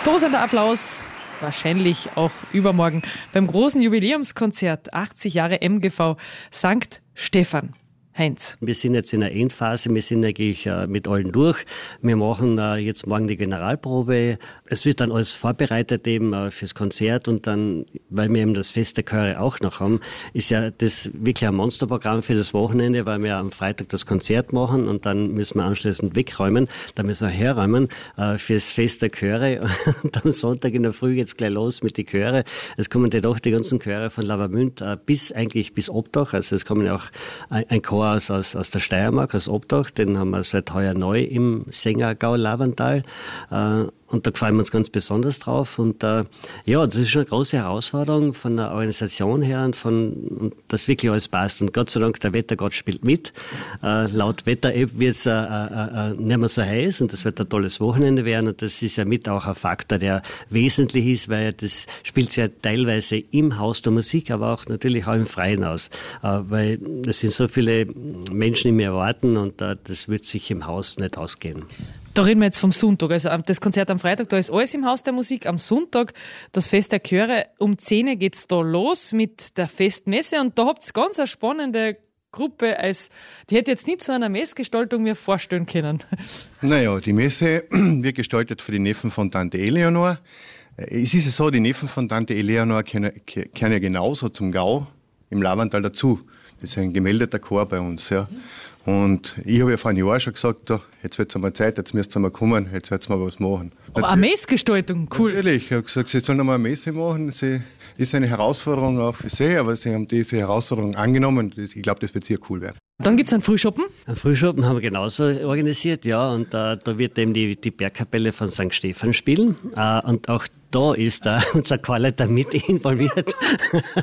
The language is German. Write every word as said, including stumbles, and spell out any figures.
Tosender Applaus, wahrscheinlich auch übermorgen beim großen Jubiläumskonzert achtzig Jahre M G V Sankt Stephan. Heinz. Wir sind jetzt in der Endphase, wir sind eigentlich äh, mit allen durch. Wir machen äh, jetzt morgen die Generalprobe. Es wird dann alles vorbereitet eben äh, fürs Konzert und dann, weil wir eben das Fest der Chöre auch noch haben, ist ja das wirklich ein Monsterprogramm für das Wochenende, weil wir am Freitag das Konzert machen und dann müssen wir anschließend wegräumen, dann müssen wir herräumen äh, fürs Fest der Chöre und am Sonntag in der Früh geht's gleich los mit den Chöre. Es kommen ja doch die ganzen Chöre von Lavamünd äh, bis eigentlich bis Obdach, also es kommen ja auch ein, ein Chor Aus, aus, aus der Steiermark, aus Obdach, den haben wir seit heuer neu im Sängergau Lavantal. Äh, und da freuen wir uns ganz besonders drauf. Und äh, ja, das ist schon eine große Herausforderung von der Organisation her und von, und dass wirklich alles passt. Und Gott sei Dank, der Wettergott spielt mit. Äh, laut Wetter-App wird es äh, äh, äh, nicht mehr so heiß und das wird ein tolles Wochenende werden. Und das ist ja mit auch ein Faktor, der wesentlich ist, weil das spielt sich ja teilweise im Haus der Musik, aber auch natürlich auch im Freien aus. Äh, weil es sind so viele Menschen, die mir erwarten und äh, das wird sich im Haus nicht ausgehen. Da reden wir jetzt vom Sonntag. Also das Konzert am Freitag, da ist alles im Haus der Musik. Am Sonntag das Fest der Chöre. Um zehn Uhr geht es da los mit der Festmesse und da habt ihr ganz eine spannende Gruppe. Als, die hätte jetzt nicht so eine Messgestaltung mir vorstellen können. Naja, die Messe wird gestaltet für die Neffen von Tante Eleonor. Es ist ja so, die Neffen von Tante Eleonor kehren ja genauso zum Gau im Lavantal dazu. Das ist ein gemeldeter Chor bei uns. Ja. Und ich habe ja vor einem Jahr schon gesagt, da, jetzt wird es einmal Zeit, jetzt müsst ihr mal kommen, jetzt wird es mal was machen. Aber eine Messgestaltung, cool. Natürlich, ich habe gesagt, sie sollen einmal eine Messe machen. Sie ist eine Herausforderung auch für sie, aber sie haben diese Herausforderung angenommen. Ich glaube, das wird sehr cool werden. Dann gibt es einen Frühschoppen. Einen Frühschoppen haben wir genauso organisiert, ja. Und äh, da wird eben die, die Bergkapelle von Sankt Stephan spielen. Äh, und auch da ist äh, unser Chorleiter mit involviert.